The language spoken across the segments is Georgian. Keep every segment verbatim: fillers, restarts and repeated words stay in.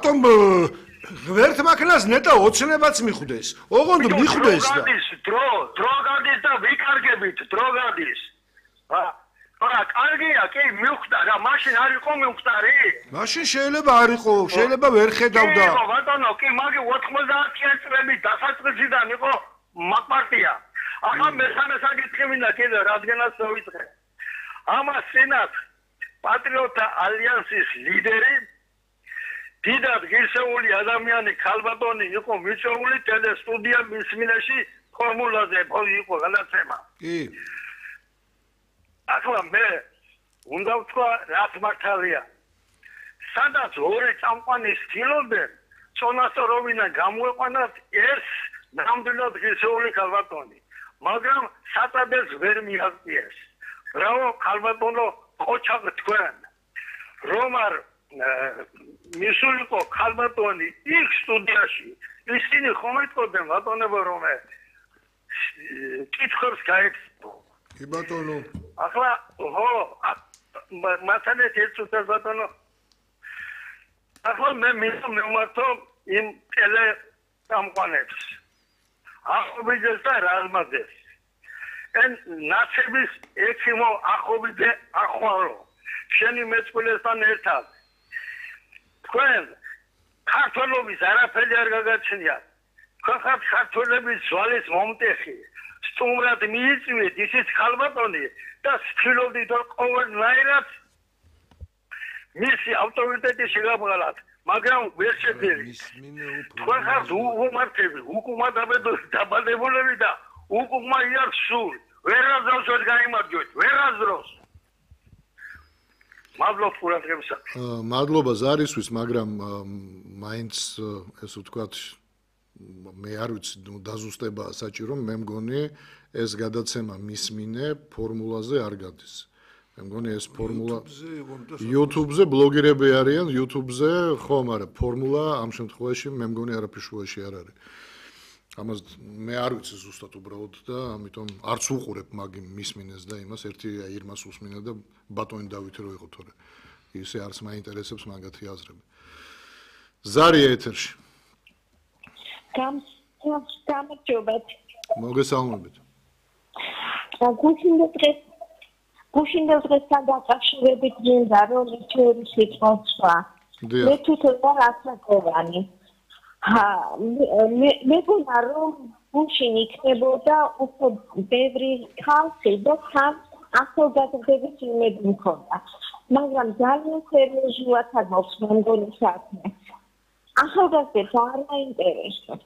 რატომ ღერთ მაქნას ნეტა ოცნებაც მიხვდეს. ოღონდ მიხვდეს და დრო, დრო გადის და ვიკარგებით, დრო გადის. არა, კარგია, კი, მივხვდა რა, მაშინ არ იყო მივხვდარი? მაშინ შეიძლება არ იყო, შეიძლება ვერ ხედავდა. კი, ბატონო, კი, მაგი ოთხმოცდაათი წლების დასაწყისიდან იყო მაპარტია. ახლა მესამე საკითხი მინდა კიდე, რადგანაც დავიწყე. ამას წინათ პატრიოტთა ალიანსის ლიდერი დიდად ღირსეული ადამიანი ქალბატონი იყო მიწვეული ტელესტუდია მისმინეში ფორმულაზე იყო განაცემა. კი. ახლა მე უნდა ვთქვა რაც მართალია. სადაც ორი წამყვანი ცდილობენ წონასწორობიდან გამოეყვანათ ეს ნამდვილად ღირსეული ქალბატონი. მაგრამ საწადეს ვერ მიაღწიეს. ბრავო ქალბატონო ყოჩაღ თქვენ. რომ არ მისულიყო ქალბატონი იქ სტუდიაში ისინი ხომ ეთქოდნენ ბატონებო რომ კითხავს გაეცნო. კი ბატონო. ახლა ხო მასალეთ ეს უცებ ბატონო. ახლა მე მივმართო იმ ტელე სამყანებს. ახობიძეს და რაზმაძეს. ენ ნაცების ექიმო ახობიძე ახვალო. შენი მეწყვილესთან ერთად. თქვენ ქართველობის არაფერი არ გაგაჩნიათ. ხახად ქართველების ზვალის მომტეხი. სტუმრად მიიწვიეთ ისიც ქალბატონი და ცდილობდით რომ ყოველნაირად მისი ავტორიტეტი შეგაბღალათ. მაგრამ ვერ შეგვიძლია. თქვენ ხართ უმართები, უკუმადაბებულები და უკუმა იარს სულ. ვერაზროს ვერ გაიმარჯვეთ, ვერაზროს. მადლობა ყურადღებისათვის. მადლობა ზარისთვის, მაგრამ მაინც ესე ვთქვათ მე არ ვიცი დაზუსტება საჭირო, მე მგონი ეს გადაცემა მისმინე ფორმულაზე არ გადის. მე მგონი ეს ფორმულა YouTube-ზე ბლოგერები არიან, YouTube-ზე ხო, მაგრამ ფორმულა ამ შემთხვევაში მე მგონი არაფერ შუაში არ არის. ამას მე არ ვიცი ზუსტად უბრალოდ და ამიტომ არც უყურებ მაგი მისმინეს და იმას ერთი ირმას უსმინე და ბატონი დავითი რო იყო თორე ისე არც მაინტერესებს მაგათი აზრები. ზარია ეთერში. გამარჯობათ. მოგესალმებით. გუშინდა დღეს გუშინდა დღესთან დაკავშირებით მინდა რომ ჩვენი სიტყვა. მე თვითონ რასაკოვანი. Ha, me guna რომ გუშინ იქნებოდა უფრო ბევრი ხალხი და თან ახალგაზრდების იმედი მქონდა. მაგრამ ძალიან სერიოზულად აღმოჩნდა მე მგონი საქმე. ახალგაზრდებს არ აინტერესებს.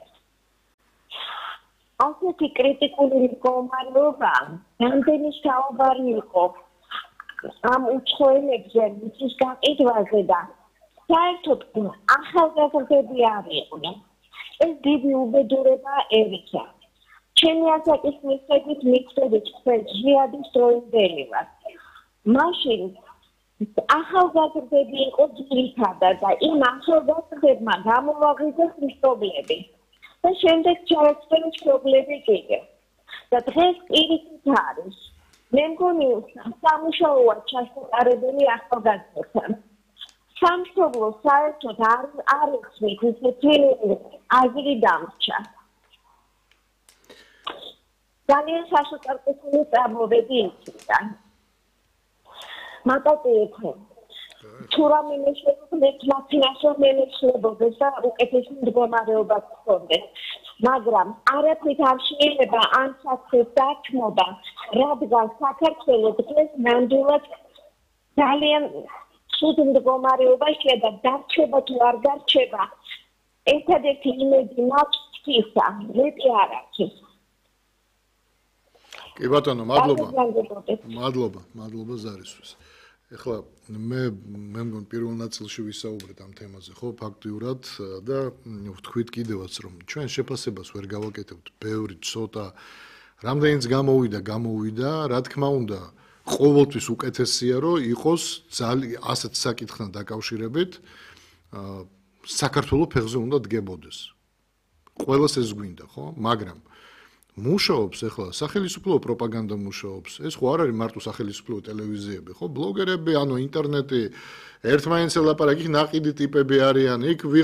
ასეთი კრიტიკული მდგომარეობა რამდენი საუბარი იყო ამ უცხოელებზე მის გაყიდვაზე და საერთოდ ახალგაზრდები არ იყვნენ. ეს დიდი უბედურება ერიცა. ჩემი ასაკის მიხედვით მიხვდებით თქვენ ჟიადის დროინდელი ვართ. მაშინ ახალგაზრდები იყო ძირითადად და იმ ახალგაზრდებმა გამოვაღიზეს მშობლები. და შემდეგ ჩაეცვალა მშობლები კიდე. და დღეს პირიქით არის. მე მგონი სამუშაოა ჩასატარებელი ახალგაზრდებთან. სამშობლო საერთოდ არ არის ისეთი აზრი დამრჩა. ძალიან საშუალო წარმოვედი იქიდან. მატატიეთო. თუ რამე მეშველებს მათინაშო მენეჯმენტს და უკეთესი მდგომარეობა გქონდეს. მაგრამ არაფრით არ შეიძლება ამ საკითხს დათმობა, რადგან საქართველოს დღეს ნამდვილად ძალიან სულ მდგომარეობაში და დარჩება თუ არ დარჩება ერთადერთი იმედი მაქვს მეტი არ აქვს. კი ბატონო, მადლობა. მადლობა, მადლობა ზარისთვის. ეხლა მე მე მგონი პირველ ნაწილში ვისაუბრეთ ამ თემაზე, ხო, ფაქტიურად და ვთქვით კიდევაც რომ ჩვენ შეფასებას ვერ გავაკეთებთ, ბევრი ცოტა რამდენიც გამოვიდა, გამოვიდა, რა თქმა უნდა ყოველთვის უკეთესია რომ იყოს ძალიან ასეთ საკითხთან დაკავშირებით საქართველოს ფეხზე უნდა დგებოდეს. ყველას ეს გვინდა, ხო? მაგრამ მუშაობს ახლა სახელმწიფო პროპაგანდა მუშაობს. ეს ხო არ არის მარტო სახელმწიფო ტელევიზიები, ხო? ბლოგერები, ანუ ინტერნეტი, ერთმანეთს ელაპარაკი, ნაყიდი ტიპები არიან, იქ